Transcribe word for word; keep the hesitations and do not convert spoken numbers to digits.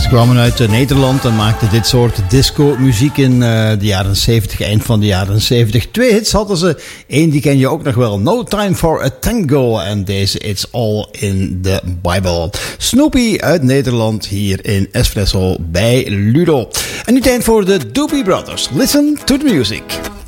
kwamen uit uh, Nederland en maakten dit soort disco-muziek in uh, de jaren zeventig, eind van de jaren zeventig. Twee hits hadden ze. Eén die ken je ook nog wel. No Time for a Tango. En deze It's All in the Bible. Snoopy uit Nederland hier in Espresso bij Ludo. En nu tijd voor de Doobie Brothers. Listen to the music.